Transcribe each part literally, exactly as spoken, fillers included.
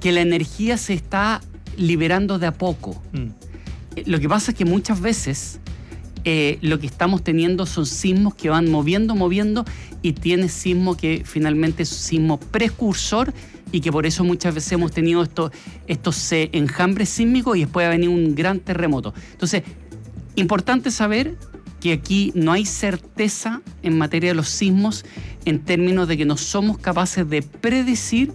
que la energía se está liberando de a poco. Mm. Lo que pasa es que muchas veces eh, lo que estamos teniendo son sismos que van moviendo, moviendo, y tiene sismo que finalmente es un sismo precursor, y que por eso muchas veces hemos tenido estos, estos eh, enjambres sísmicos y después va a venir un gran terremoto. Entonces, importante saber que aquí no hay certeza en materia de los sismos, en términos de que no somos capaces de predecir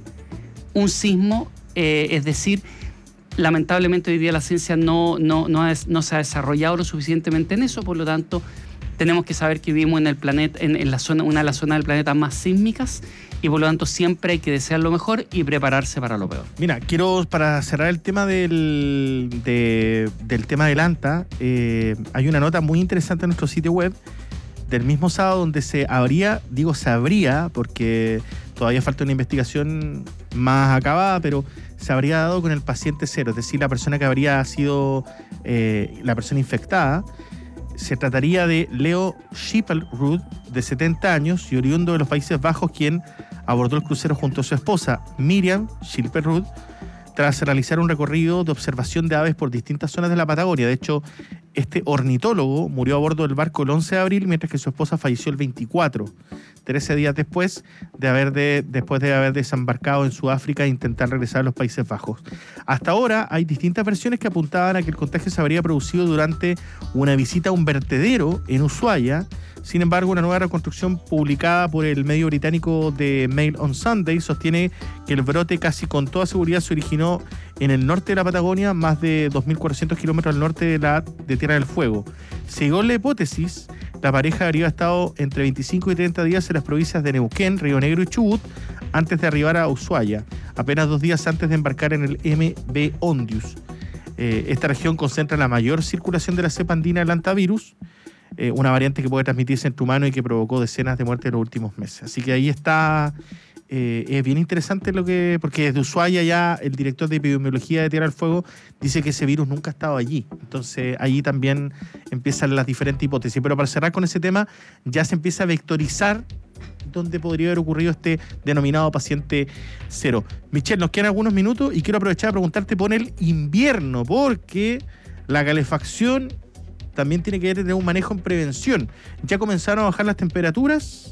un sismo, eh, es decir, lamentablemente hoy día la ciencia no, no, no, es, no se ha desarrollado lo suficientemente en eso, por lo tanto tenemos que saber que vivimos en el planeta, en, en la zona, una de las zonas del planeta más sísmicas, y por lo tanto siempre hay que desear lo mejor y prepararse para lo peor. Mira, quiero, para cerrar el tema del, de, del tema del ANTA, eh, hay una nota muy interesante en nuestro sitio web del mismo sábado, donde se habría, digo se habría, porque todavía falta una investigación más acabada, pero se habría dado con el paciente cero, es decir, la persona que habría sido eh, la persona infectada. Se trataría de Leo Schipperud, de setenta años y oriundo de los Países Bajos, quien abordó el crucero junto a su esposa, Miriam Schipperud, tras realizar un recorrido de observación de aves por distintas zonas de la Patagonia. De hecho, este ornitólogo murió a bordo del barco el once de abril, mientras que su esposa falleció el veinticuatro, trece días después de haber, de, después de haber desembarcado en Sudáfrica e intentar regresar a los Países Bajos. Hasta ahora hay distintas versiones que apuntaban a que el contagio se habría producido durante una visita a un vertedero en Ushuaia. Sin embargo, una nueva reconstrucción publicada por el medio británico The Mail on Sunday sostiene que el brote casi con toda seguridad se originó en el norte de la Patagonia, más de dos mil cuatrocientos kilómetros al norte de, la, de Tierra del Fuego. Según la hipótesis, la pareja habría estado entre veinticinco y treinta días en las provincias de Neuquén, Río Negro y Chubut antes de arribar a Ushuaia, apenas dos días antes de embarcar en el M V Ondius. Eh, esta región concentra la mayor circulación de la cepa andina del hantavirus, eh, una variante que puede transmitirse entre humanos y que provocó decenas de muertes en los últimos meses. Así que ahí está. Eh, es bien interesante lo que, porque desde Ushuaia ya el director de epidemiología de Tierra del Fuego dice que ese virus nunca ha estado allí. Entonces allí también empiezan las diferentes hipótesis. Pero para cerrar con ese tema, ya se empieza a vectorizar dónde podría haber ocurrido este denominado paciente cero. Michelle, nos quedan algunos minutos y quiero aprovechar a preguntarte por el invierno, porque la calefacción también tiene que tener un manejo en prevención. Ya comenzaron a bajar las temperaturas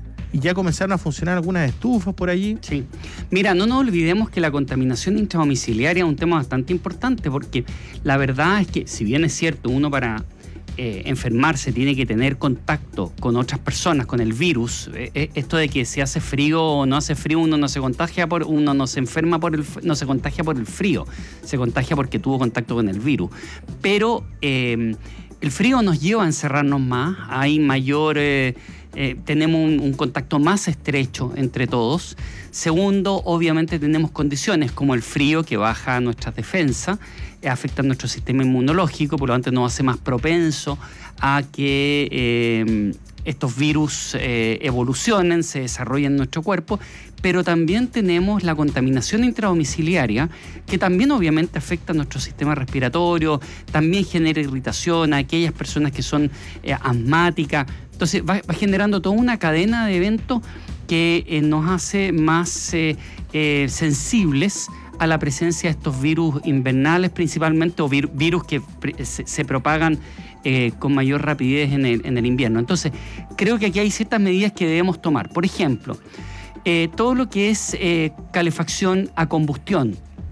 y ya comenzaron a funcionar algunas estufas por allí. Sí. Mira, no nos olvidemos que la contaminación intradomiciliaria es un tema bastante importante, porque la verdad es que, si bien es cierto, uno para eh, enfermarse tiene que tener contacto con otras personas, con el virus, eh, esto de que si hace frío o no hace frío, uno no se contagia por, uno no se enferma por el, no se contagia por el frío, se contagia porque tuvo contacto con el virus. Pero eh, el frío nos lleva a encerrarnos más, hay mayor... Eh, Eh, tenemos un, un contacto más estrecho entre todos. Segundo, obviamente tenemos condiciones como el frío, que baja nuestras defensas, eh, afecta nuestro sistema inmunológico, por lo tanto nos hace más propenso a que eh, estos virus eh, evolucionen, se desarrollen en nuestro cuerpo. Pero también tenemos la contaminación intradomiciliaria, que también obviamente afecta a nuestro sistema respiratorio, también genera irritación a aquellas personas que son eh, asmáticas. Entonces va, va generando toda una cadena de eventos que eh, nos hace más eh, eh, sensibles a la presencia de estos virus invernales principalmente, o vir, virus que se, se propagan eh, con mayor rapidez en el, en el invierno. Entonces creo que aquí hay ciertas medidas que debemos tomar. Por ejemplo, eh, todo lo que es eh, calefacción a combustión.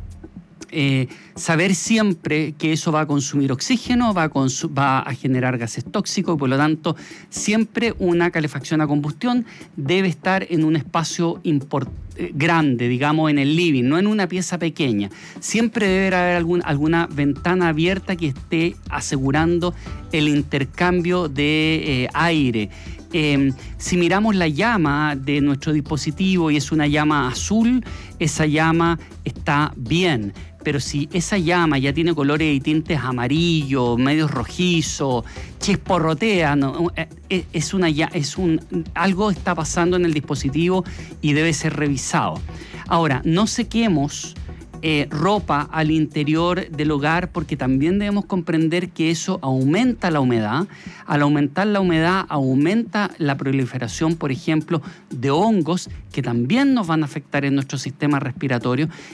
Eh, saber siempre que eso va a consumir oxígeno, va a, consu- va a generar gases tóxicos, y por lo tanto siempre una calefacción a combustión debe estar en un espacio import- eh, grande, digamos en el living, no en una pieza pequeña. Siempre debe haber algún, alguna ventana abierta que esté asegurando el intercambio de eh, aire. Eh, si miramos la llama de nuestro dispositivo y es una llama azul, esa llama está bien. Pero si esa llama ya tiene colores y tintes amarillo, medios rojizos, chisporrotea, ¿no? es una, es un, algo está pasando en el dispositivo y debe ser revisado. Ahora, no sequemos eh, ropa al interior del hogar, porque también debemos comprender que eso aumenta la humedad. Al aumentar la humedad, aumenta la proliferación, por ejemplo, de hongos que también nos van a afectar en nuestro sistema respiratorio,